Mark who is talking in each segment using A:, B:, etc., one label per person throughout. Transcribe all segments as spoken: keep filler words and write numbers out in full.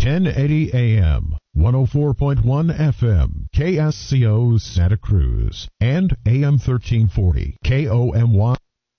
A: ten eighty A M, one oh four point one F M, K S C O Santa Cruz, and A M thirteen forty, K O M Y.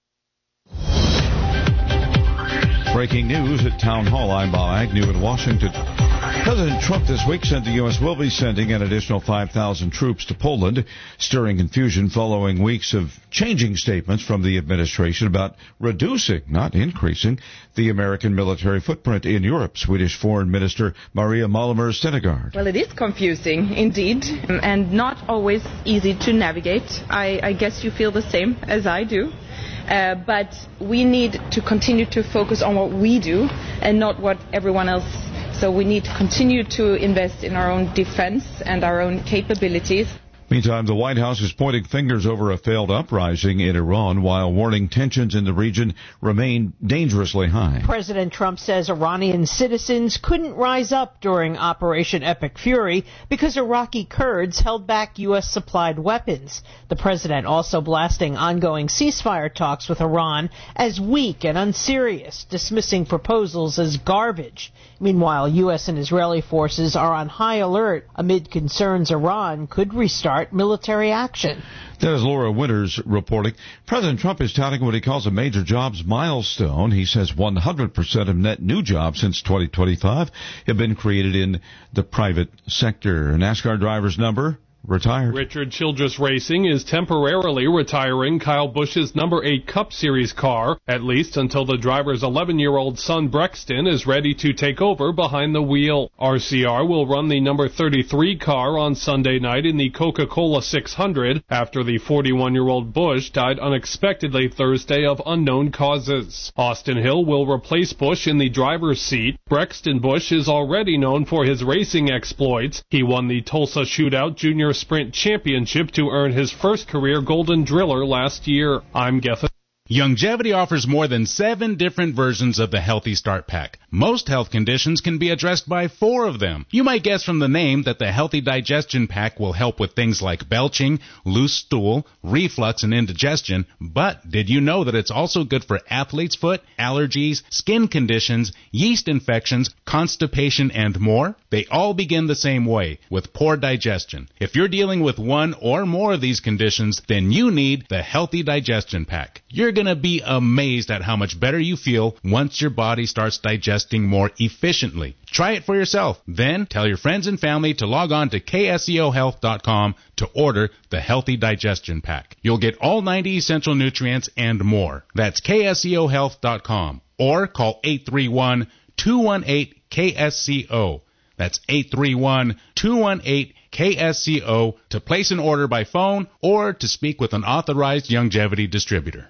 B: Breaking news at Town Hall. I'm Bob Agnew in Washington. President Trump this week said the U S will be sending an additional five thousand troops to Poland, stirring confusion following weeks of changing statements from the administration about reducing, not increasing, the American military footprint in Europe. Swedish Foreign Minister Maria Malmer Stenegard.
C: Well, it is confusing, indeed, and not always easy to navigate. I, I guess you feel the same as I do. Uh, but we need to continue to focus on what we do and not what everyone else. So we need to continue to invest in our own defense and our own capabilities.
B: Meantime, the White House is pointing fingers over a failed uprising in Iran while warning tensions in the region remain dangerously high.
D: President Trump says Iranian citizens couldn't rise up during Operation Epic Fury because Iraqi Kurds held back U S supplied weapons. The president also blasting ongoing ceasefire talks with Iran as weak and unserious, dismissing proposals as garbage. Meanwhile, U S and Israeli forces are on high alert amid concerns Iran could restart military action.
B: That is Laura Winters reporting. President Trump is touting what he calls a major jobs milestone. He says one hundred percent of net new jobs since twenty twenty-five have been created in the private sector. NASCAR driver's number retired.
E: Richard Childress Racing is temporarily retiring Kyle Busch's number eight Cup Series car, at least until the driver's eleven-year-old son Brexton is ready to take over behind the wheel. R C R will run the number thirty-three car on Sunday night in the Coca-Cola six hundred after the forty-one-year-old Busch died unexpectedly Thursday of unknown causes. Austin Hill will replace Busch in the driver's seat. Brexton Busch is already known for his racing exploits. He won the Tulsa Shootout Junior Sprint Championship to earn his first career Golden Driller last year. I'm Gethin.
F: Youngevity offers more than seven different versions of the Healthy Start Pack. Most health conditions can be addressed by four of them. You might guess from the name that the Healthy Digestion Pack will help with things like belching, loose stool, reflux, and indigestion, but did you know that it's also good for athlete's foot, allergies, skin conditions, yeast infections, constipation, and more? They all begin the same way, with poor digestion. If you're dealing with one or more of these conditions, then you need the Healthy Digestion Pack. You're going to be amazed at how much better you feel once your body starts digesting more efficiently. Try it for yourself. Then tell your friends and family to log on to K S E O health dot com to order the Healthy Digestion Pack. You'll get all ninety essential nutrients and more. That's K S E O health dot com or call eight three one, two one eight, K S C O. That's eight three one, two one eight, K S C O to place an order by phone or to speak with an authorized Youngevity distributor.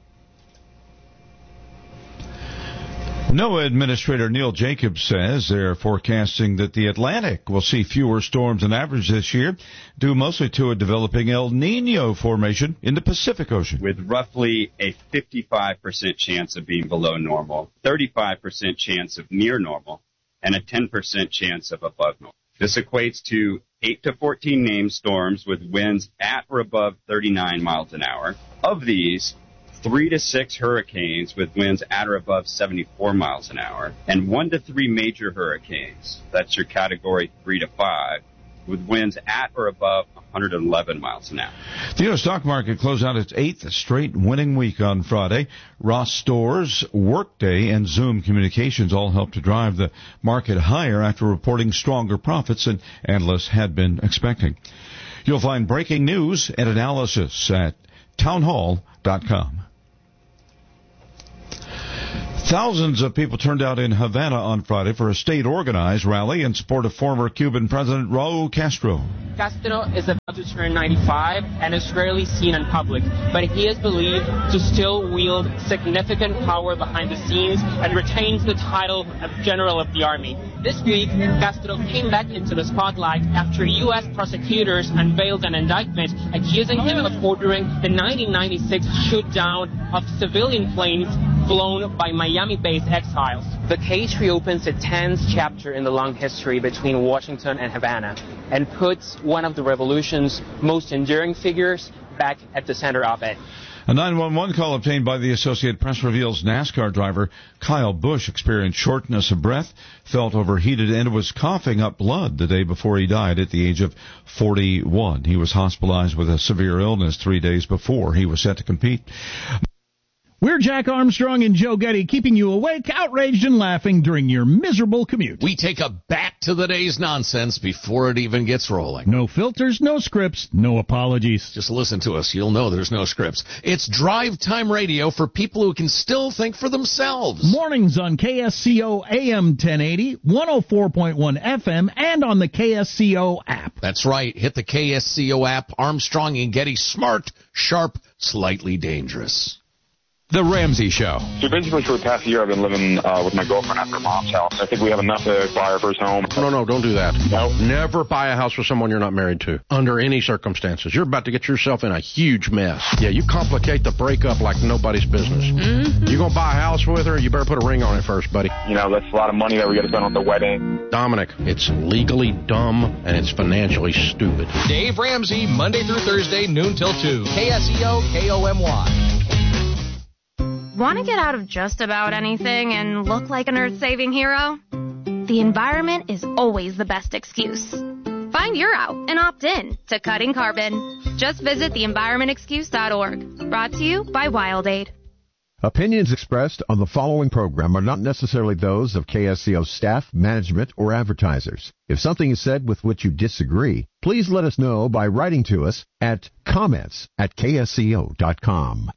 B: NOAA Administrator Neil Jacobs says they're forecasting that the Atlantic will see fewer storms than average this year, due mostly to a developing El Nino formation in the Pacific Ocean.
G: With roughly a fifty-five percent chance of being below normal, thirty-five percent chance of near normal, and a ten percent chance of above normal. This equates to eight to fourteen named storms with winds at or above thirty-nine miles an hour. Of these, three to six hurricanes with winds at or above seventy-four miles an hour, and one to three major hurricanes, that's your category three to five, with winds at or above one hundred eleven miles an hour.
B: The U S stock market closed out its eighth straight winning week on Friday. Ross Stores, Workday, and Zoom Communications all helped to drive the market higher after reporting stronger profits than analysts had been expecting. You'll find breaking news and analysis at town hall dot com. Thousands of people turned out in Havana on Friday for a state-organized rally in support of former Cuban President Raul Castro.
H: Castro is about to turn ninety-five and is rarely seen in public, but he is believed to still wield significant power behind the scenes and retains the title of General of the Army. This week, Castro came back into the spotlight after U S prosecutors unveiled an indictment accusing him of ordering the nineteen ninety-six shoot-down of civilian planes flown by Miami-based exiles. The case reopens a tense chapter in the long history between Washington and Havana and puts one of the revolution's most enduring figures back at the center of it.
B: A nine one one call obtained by the Associated Press reveals NASCAR driver Kyle Busch experienced shortness of breath, felt overheated, and was coughing up blood the day before he died at the age of forty-one. He was hospitalized with a severe illness three days before he was set to compete.
I: We're Jack Armstrong and Joe Getty, keeping you awake, outraged, and laughing during your miserable commute.
J: We take a back to the day's nonsense before it even gets rolling.
I: No filters, no scripts, no apologies.
J: Just listen to us. You'll know there's no scripts. It's drive time radio for people who can still think for themselves.
I: Mornings on K S C O A M ten eighty, one oh four point one F M, and on the K S C O app.
J: That's right. Hit the K S C O app. Armstrong and Getty, smart, sharp, slightly dangerous.
K: The Ramsey Show.
L: So basically for the past year I've been living uh, with my girlfriend at her mom's house. I think we have enough to buy our first home.
M: No, no, don't do that.
L: No?
M: Never buy a house with someone you're not married to, under any circumstances. You're about to get yourself in a huge mess. Yeah, you complicate the breakup like nobody's business. Mm-hmm. You're going to buy a house with her, you better put a ring on it first, buddy.
L: You know, that's a lot of money that we got to spend on the wedding.
M: Dominic, it's legally dumb and it's financially stupid.
K: Dave Ramsey, Monday through Thursday, noon till two. K S E O, K O M Y.
N: Want to get out of just about anything and look like an earth-saving hero? The environment is always the best excuse. Find your out and opt in to Cutting Carbon. Just visit the environment excuse dot org. Brought to you by WildAid.
O: Opinions expressed on the following program are not necessarily those of K S C O staff, management, or advertisers. If something is said with which you disagree, please let us know by writing to us at comments at K S C O dot com.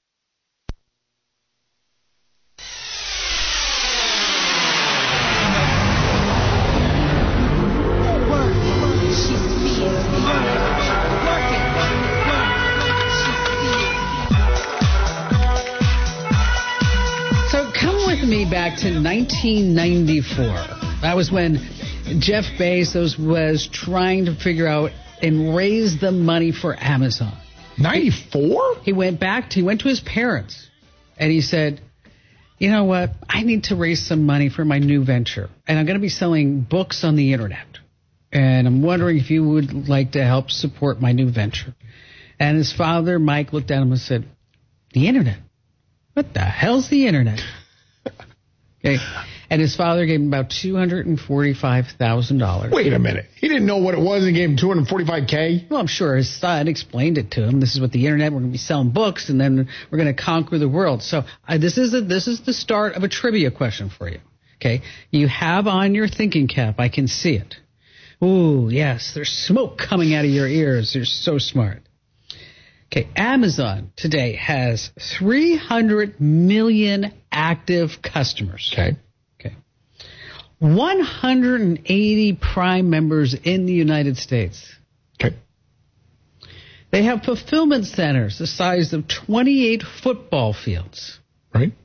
P: Me back to nineteen ninety-four. That was when Jeff Bezos was trying to figure out and raise the money for Amazon.
Q: ninety-four?
P: He went back to, he went to his parents and he said, you know what, I need to raise some money for my new venture. And I'm going to be selling books on the internet. And I'm wondering if you would like to help support my new venture. And his father, Mike, looked at him and said, the internet? What the hell's the internet? Okay, and his father gave him about two hundred forty-five thousand dollars.
Q: Wait a minute. He didn't know what it was and gave him two hundred forty-five K?
P: Well, I'm sure his son explained it to him. This is what the internet, we're going to be selling books, and then we're going to conquer the world. So uh, this is a, this is the start of a trivia question for you. Okay, you have on your thinking cap. I can see it. Ooh, yes, there's smoke coming out of your ears. You're so smart. Okay, Amazon today has three hundred million active customers.
Q: Okay.
P: Okay. one hundred eighty Prime members in the United States.
Q: Okay.
P: They have fulfillment centers the size of twenty-eight football fields.
Q: Right.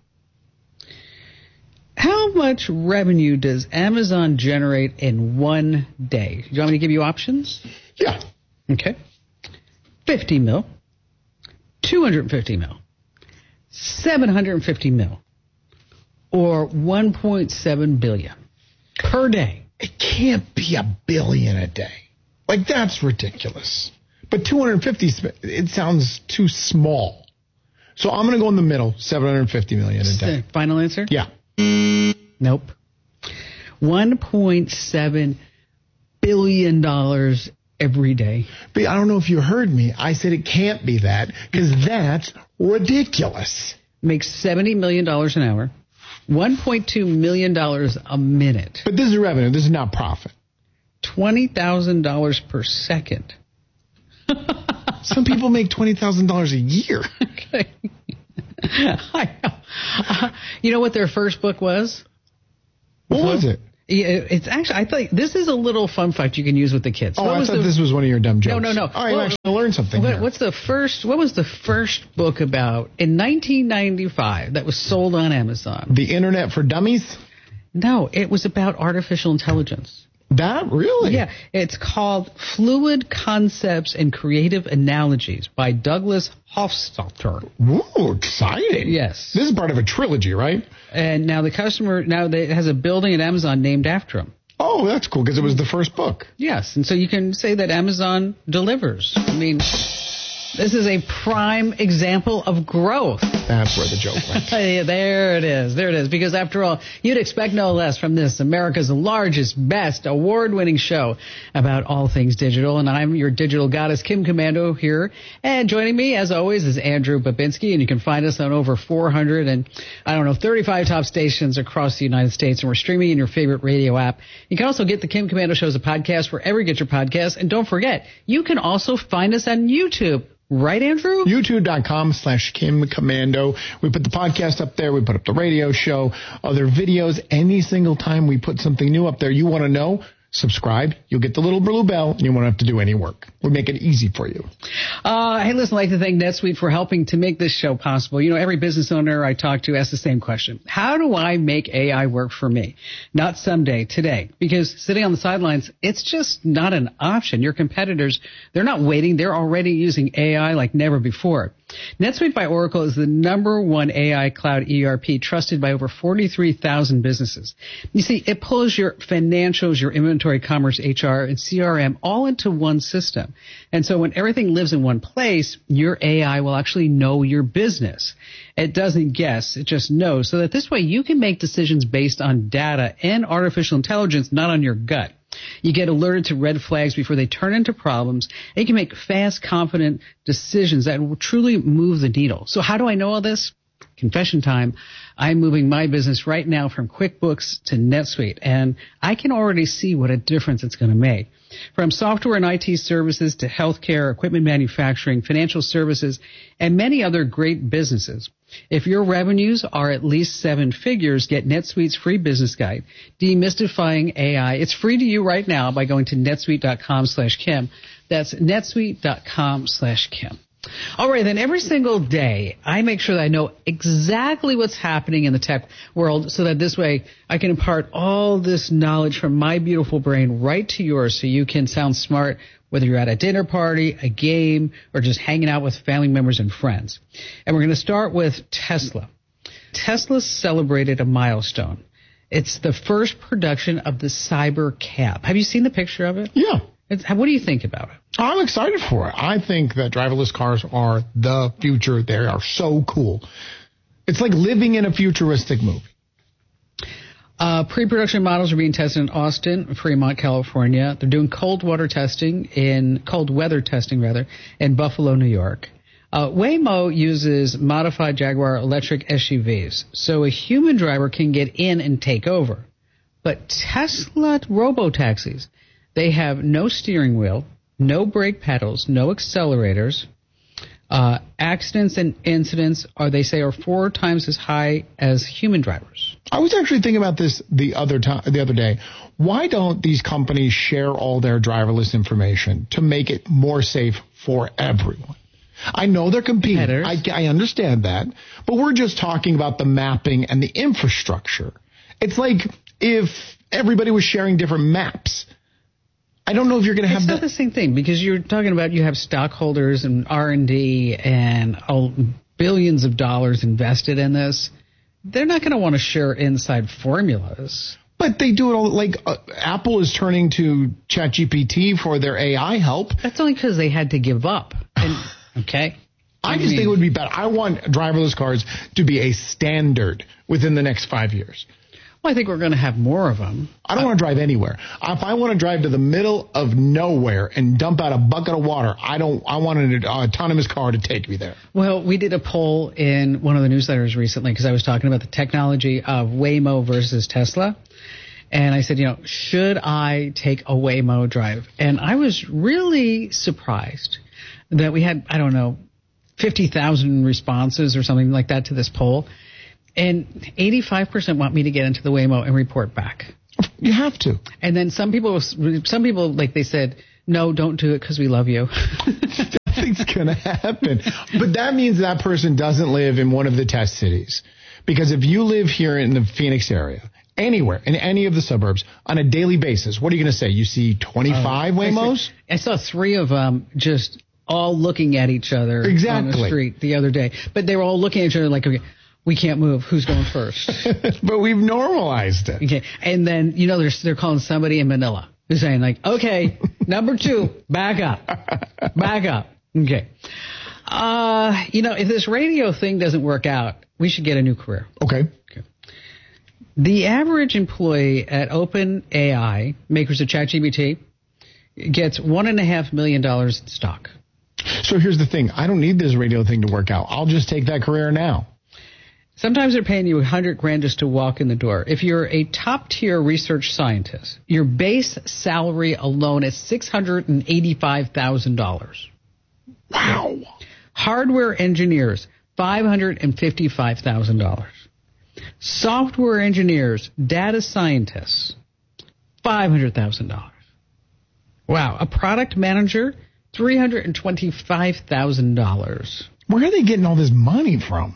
P: How much revenue does Amazon generate in one day? Do you want me to give you options?
Q: Yeah.
P: Okay. fifty mil. two hundred fifty mil, seven hundred fifty mil, or one point seven billion per day.
Q: It can't be a billion a day. Like, that's ridiculous. But two hundred fifty, it sounds too small. So I'm going to go in the middle, seven hundred fifty million a day.
P: Final answer?
Q: Yeah.
P: Nope. one point seven billion dollars every day.
Q: But I don't know if you heard me. I said it can't be that, because that's ridiculous.
P: Makes seventy million dollars an hour, one point two million dollars a minute.
Q: But this is revenue. This is not profit.
P: twenty thousand dollars per second.
Q: Some people make twenty thousand dollars a year.
P: Okay. I know. Uh, you know what their first book was?
Q: What was it?
P: It's actually, I thought this is a little fun fact you can use with the kids.
Q: Oh,
P: what
Q: I
P: was
Q: thought
P: the,
Q: this was one of your dumb jokes.
P: No, no, no.
Q: All right, well, actually learned something
P: what,
Q: here.
P: What's the first, what was the first book about in nineteen ninety-five that was sold on Amazon?
Q: The Internet for Dummies?
P: No, it was about artificial intelligence.
Q: That really?
P: Yeah, it's called Fluid Concepts and Creative Analogies by Douglas Hofstadter.
Q: Ooh, exciting.
P: Yes.
Q: This is part of a trilogy, right?
P: And now the customer, now they, it has a building at Amazon named after him.
Q: Oh, that's cool, because it was the first book.
P: Yes, and so you can say that Amazon delivers. I mean, This is a prime example of growth.
Q: That's where the joke went.
P: Yeah, there it is. There it is. Because after all, you'd expect no less from this, America's largest, best, award-winning show about all things digital. And I'm your digital goddess, Kim Komando, here. And joining me, as always, is Andrew Babinski. And you can find us on over four hundred and, I don't know, thirty-five top stations across the United States. And we're streaming in your favorite radio app. You can also get the Kim Komando Show as a podcast wherever you get your podcasts. And don't forget, you can also find us on YouTube. Right, Andrew?
Q: YouTube.com slash Kim Komando. We put the podcast up there. We put up the radio show, other videos. Any single time we put something new up there you want to know, subscribe. You'll get the little blue bell, and you won't have to do any work. We make it easy for you.
P: Uh, hey, listen, I'd like to thank NetSuite for helping to make this show possible. You know, every business owner I talk to asks the same question. How do I make A I work for me? Not someday, today. Because sitting on the sidelines, it's just not an option. Your competitors, they're not waiting. They're already using A I like never before. NetSuite by Oracle is the number one A I cloud E R P trusted by over forty-three thousand businesses. You see, it pulls your financials, your inventory, commerce, H R, and C R M all into one system. And so when everything lives in one place, your A I will actually know your business. It doesn't guess, it just knows. So that this way you can make decisions based on data and artificial intelligence, not on your gut. You get alerted to red flags before they turn into problems, and you can make fast, confident decisions that will truly move the needle. So how do I know all this? Confession time. I'm moving my business right now from QuickBooks to NetSuite, and I can already see what a difference it's going to make. From software and I T services to healthcare, equipment manufacturing, financial services, and many other great businesses. If your revenues are at least seven figures, get NetSuite's free business guide, Demystifying A I. It's free to you right now by going to netsuite.com slash Kim. That's netsuite.com slash Kim. All right, then every single day, I make sure that I know exactly what's happening in the tech world so that this way I can impart all this knowledge from my beautiful brain right to yours so you can sound smart, whether you're at a dinner party, a game, or just hanging out with family members and friends. And we're going to start with Tesla. Tesla celebrated a milestone. It's the first production of the Cybercab. Have you seen the picture of it?
Q: Yeah.
P: It's, what do you think about it?
Q: I'm excited for it. I think that driverless cars are the future. They are so cool. It's like living in a futuristic movie.
P: Uh, pre-production models are being tested in Austin, Fremont, California. They're doing cold water testing in cold weather testing rather in Buffalo, New York. Uh, Waymo uses modified Jaguar electric S U Vs, so a human driver can get in and take over. But Tesla robotaxis, they have no steering wheel, no brake pedals, no accelerators. Uh, accidents and incidents are, they say, are four times as high as human drivers.
Q: I was actually thinking about this the other time, the other day. Why don't these companies share all their driverless information to make it more safe for everyone? I know they're competing. I, I understand that. But we're just talking about the mapping and the infrastructure. It's like if everybody was sharing different maps. I don't know if you're going to have
P: it's
Q: that.
P: It's not the same thing because you're talking about you have stockholders and R and D and all, billions of dollars invested in this. They're not going to want to share inside formulas.
Q: But they do it all. Like uh, Apple is turning to ChatGPT for their A I help.
P: That's only because they had to give up. And, okay.
Q: I just think it would be better. I want driverless cars to be a standard within the next five years.
P: Well, I think we're going to have more of them.
Q: I don't uh, want to drive anywhere. If I want to drive to the middle of nowhere and dump out a bucket of water, I don't. I want an uh, autonomous car to take me there.
P: Well, we did a poll in one of the newsletters recently because I was talking about the technology of Waymo versus Tesla. And I said, you know, should I take a Waymo drive? And I was really surprised that we had, I don't know, fifty thousand responses or something like that to this poll. And eighty-five percent want me to get into the Waymo and report back.
Q: You have to.
P: And then some people, some people, like they said, no, don't do it because we love you.
Q: Nothing's going to happen. But that means that person doesn't live in one of the test cities. Because if you live here in the Phoenix area, anywhere, in any of the suburbs, on a daily basis, what are you going to say? You see twenty-five uh, Waymos?
P: I saw three of them just all looking at each other
Q: exactly.
P: on the street the other day. But they were all looking at each other like, okay, we can't move. Who's going first?
Q: But we've normalized it.
P: Okay. And then, you know, they're, they're calling somebody in Manila. They're saying like, okay, number two, back up. Back up. Okay. Uh, you know, if this radio thing doesn't work out, we should get a new career.
Q: Okay.
P: okay. The average employee at OpenAI, makers of ChatGPT, gets one and a half million dollars in stock.
Q: So here's the thing. I don't need this radio thing to work out. I'll just take that career now.
P: Sometimes they're paying you a hundred grand just to walk in the door. If you're a top tier research scientist, your base salary alone is six hundred eighty-five thousand dollars.
Q: Wow.
P: Hardware engineers, five hundred fifty-five thousand dollars. Software engineers, data scientists, five hundred thousand dollars. Wow. A product manager, three hundred twenty-five thousand dollars.
Q: Where are they getting all this money from?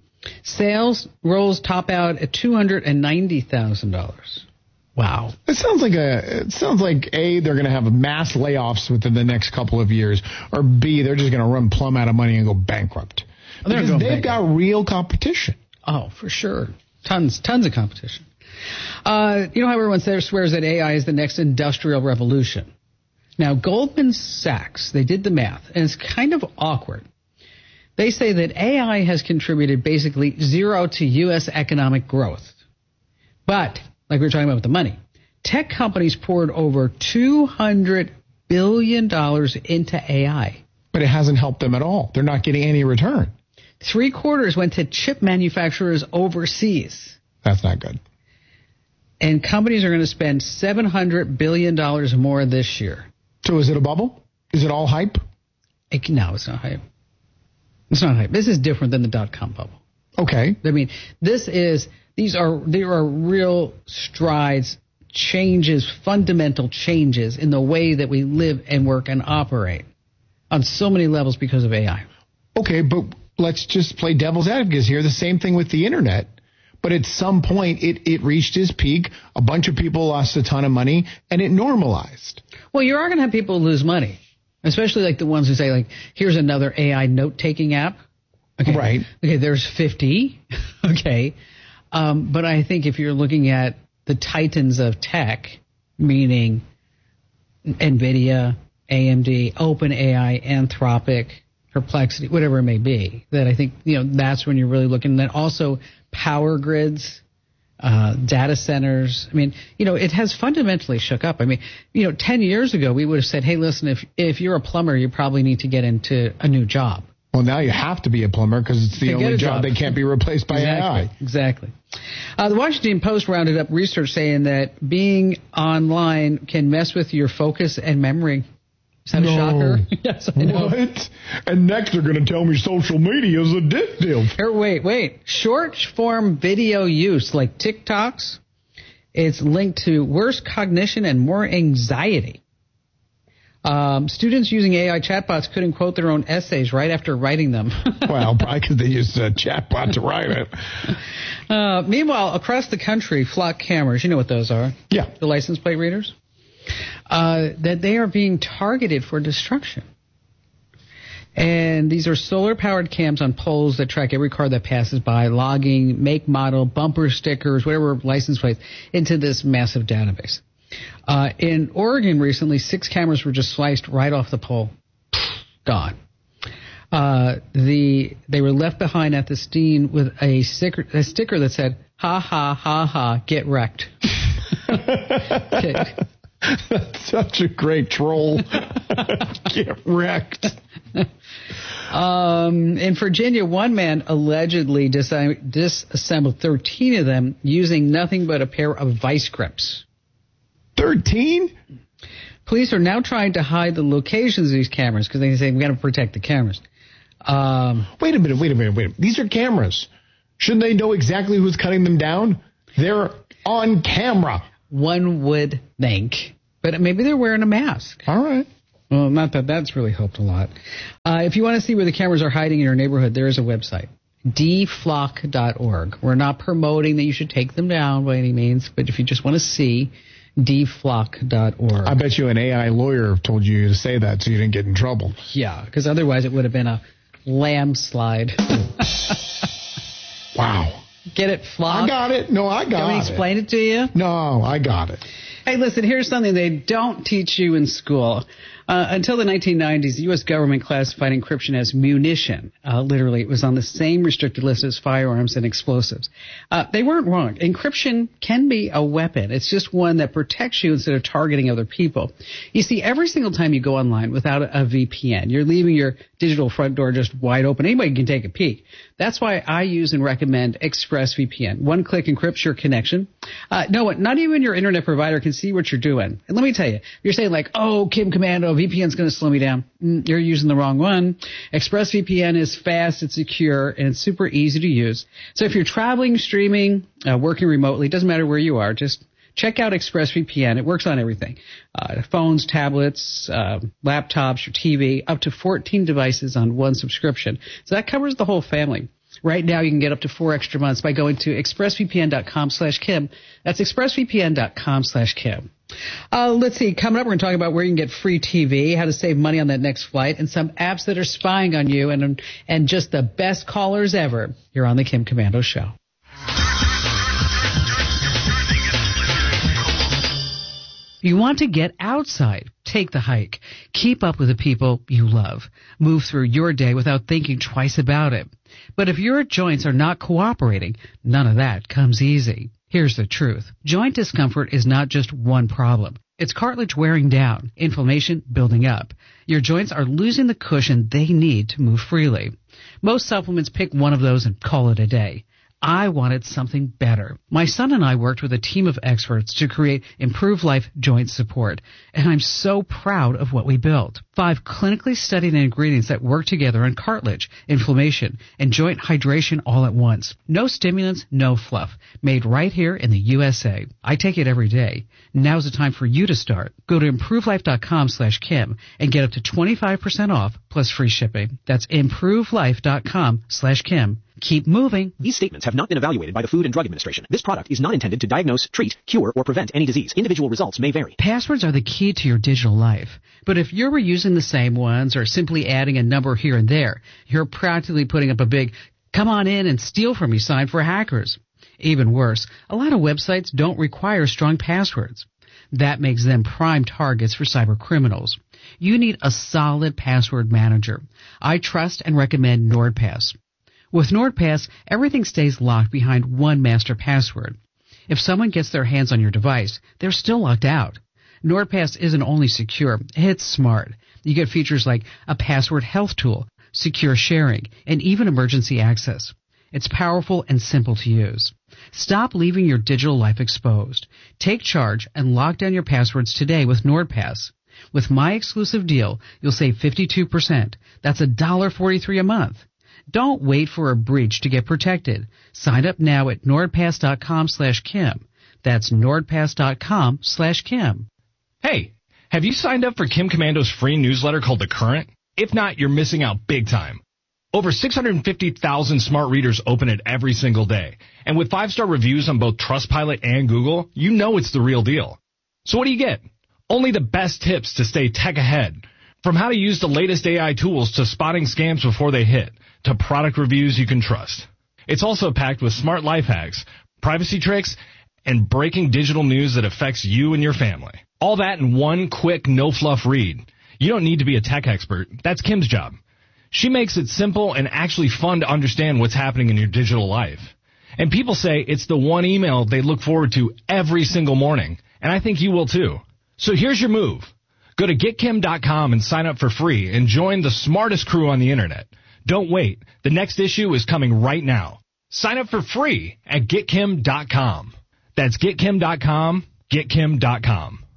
P: Sales roles top out at two hundred ninety thousand dollars. Wow.
Q: It sounds like a. It sounds like A, they're going to have mass layoffs within the next couple of years, or B, they're just going to run plumb out of money and go bankrupt.
P: They're
Q: because
P: going
Q: they've
P: bankrupt.
Q: got real competition.
P: Oh, for sure. Tons, tons of competition. Uh, you know how everyone swears that A I is the next industrial revolution? Now, Goldman Sachs, they did the math, and it's kind of awkward. They say that A I has contributed basically zero to U S economic growth. But, like we were talking about with the money, tech companies poured over two hundred billion dollars into A I.
Q: But it hasn't helped them at all. They're not getting any return.
P: Three quarters went to chip manufacturers overseas.
Q: That's not good.
P: And companies are going to spend seven hundred billion dollars more this year.
Q: So is it a bubble? Is it all hype?
P: It, no, it's not hype. It's not hype. This is different than the dot-com bubble.
Q: Okay.
P: I mean, this is, these are, there are real strides, changes, fundamental changes in the way that we live and work and operate on so many levels because of A I.
Q: Okay, but let's just play devil's advocates here. The same thing with the internet. But at some point, it, it reached its peak. A bunch of people lost a ton of money, and it normalized.
P: Well, you are going to have people lose money, especially like the ones who say, like, here's another A I note-taking app. Okay.
Q: Right.
P: Okay, there's fifty. Okay. Um, but I think if you're looking at the titans of tech, meaning NVIDIA, A M D, OpenAI, Anthropic, Perplexity, whatever it may be, that I think, you know, that's when you're really looking. And then also power grids, uh, data centers. I mean, you know, it has fundamentally shook up. I mean, you know, ten years ago, we would have said, hey, listen, if if you're a plumber, you probably need to get into a new job.
Q: Well, now you have to be a plumber because it's the only job, job that can't be replaced by
P: exactly,
Q: A I.
P: Exactly. Uh, the Washington Post rounded up research saying that being online can mess with your focus and memory. Is that
Q: no.
P: a shocker? Yes, I know.
Q: What? And next they're going to tell me social media is addictive.
P: Here, wait, wait. Short-form video use, like TikToks, it's linked to worse cognition and more anxiety. Um, students using A I chatbots couldn't quote their own essays right after writing them.
Q: Well, probably because they used a chatbot to write it.
P: Uh, meanwhile, across the country, flock cameras, you know what those are?
Q: Yeah.
P: The license plate readers? Uh, that they are being targeted for destruction. And these are solar-powered cams on poles that track every car that passes by, logging, make, model, bumper stickers, whatever license plates, into this massive database. Uh, in Oregon recently, six cameras were just sliced right off the pole. Gone. Uh, the they were left behind at the scene with a sticker, a sticker that said, ha, ha, ha, ha, get wrecked. Okay.
Q: That's such a great troll. Get wrecked.
P: Um, in Virginia, one man allegedly dis- disassembled thirteen of them using nothing but a pair of vice grips.
Q: thirteen?
P: Police are now trying to hide the locations of these cameras because they say we've got to protect the cameras. Um,
Q: wait a minute, wait a minute, wait a minute. These are cameras. Shouldn't they know exactly who's cutting them down? They're on camera.
P: One would think. But maybe they're wearing a mask.
Q: All right.
P: Well, not that that's really helped a lot. Uh, if you want to see where the cameras are hiding in your neighborhood, there is a website, d flock dot org. We're not promoting that you should take them down by any means, but if you just want to see, d flock dot org.
Q: I bet you an A I lawyer told you to say that so you didn't get in trouble.
P: Yeah, because otherwise it would have been a landslide.
Q: Wow.
P: Get it, Flock?
Q: I got it. No, I got it.
P: Can we explain it to you?
Q: No, I got it.
P: Hey, listen, here's something they don't teach you in school. Uh, until the nineteen nineties, the U S government classified encryption as munition. Uh, literally, it was on the same restricted list as firearms and explosives. Uh, they weren't wrong. Encryption can be a weapon. It's just one that protects you instead of targeting other people. You see, every single time you go online without a, a V P N, you're leaving your digital front door just wide open. Anybody can take a peek. That's why I use and recommend ExpressVPN. One-click encrypts your connection. Uh, no, not even your internet provider can see what you're doing. And let me tell you, you're saying like, oh, Kim Commando, V P N's going to slow me down. Mm, you're using the wrong one. ExpressVPN is fast, it's secure, and it's super easy to use. So if you're traveling, streaming, uh, working remotely, it doesn't matter where you are, just check out ExpressVPN. It works on everything. Uh, phones, tablets, uh, laptops, your T V, up to fourteen devices on one subscription. So that covers the whole family. Right now, you can get up to four extra months by going to expressvpn.com slash Kim. That's expressvpn.com slash Kim. Uh, let's see. Coming up, we're going to talk about where you can get free T V, how to save money on that next flight, and some apps that are spying on you, and and just the best callers ever. You're on the Kim Commando Show. You want to get outside. Take the hike. Keep up with the people you love. Move through your day without thinking twice about it. But if your joints are not cooperating, none of that comes easy. Here's the truth. Joint discomfort is not just one problem. It's cartilage wearing down, inflammation building up. Your joints are losing the cushion they need to move freely. Most supplements pick one of those and call it a day. I wanted something better. My son and I worked with a team of experts to create Improve Life Joint Support, and I'm so proud of what we built. Five clinically studied ingredients that work together on cartilage, inflammation, and joint hydration all at once. No stimulants, no fluff. Made right here in the U S A. I take it every day. Now's the time for you to start. Go to improvelife.com slash Kim and get up to twenty-five percent off plus free shipping. That's improvelife.com slash Kim. Keep moving.
R: These statements have not been evaluated by the Food and Drug Administration. This product is not intended to diagnose, treat, cure, or prevent any disease. Individual results may vary.
P: Passwords are the key to your digital life. But if you're reusing the same ones or simply adding a number here and there, you're practically putting up a big come on in and steal from me sign for hackers. Even worse, a lot of websites don't require strong passwords. That makes them prime targets for cyber criminals. You need a solid password manager. I trust and recommend NordPass. With NordPass, everything stays locked behind one master password. If someone gets their hands on your device, they're still locked out. NordPass isn't only secure, it's smart. You get features like a password health tool, secure sharing, and even emergency access. It's powerful and simple to use. Stop leaving your digital life exposed. Take charge and lock down your passwords today with NordPass. With my exclusive deal, you'll save fifty-two percent. That's one dollar forty-three a month. Don't wait for a breach to get protected. Sign up now at nordpass.com slash Kim. That's nordpass.com slash Kim.
S: Hey, have you signed up for Kim Commando's free newsletter called The Current? If not, you're missing out big time. Over six hundred fifty thousand smart readers open it every single day. And with five-star reviews on both Trustpilot and Google, you know it's the real deal. So what do you get? Only the best tips to stay tech ahead. From how to use the latest A I tools to spotting scams before they hit, to product reviews you can trust. It's also packed with smart life hacks, privacy tricks, and breaking digital news that affects you and your family. All that in one quick, no-fluff read. You don't need to be a tech expert. That's Kim's job. She makes it simple and actually fun to understand what's happening in your digital life. And people say it's the one email they look forward to every single morning. And I think you will too. So here's your move. Go to get kim dot com and sign up for free and join the smartest crew on the internet. Don't wait. The next issue is coming right now. Sign up for free at get kim dot com. That's get kim dot com, get kim dot com.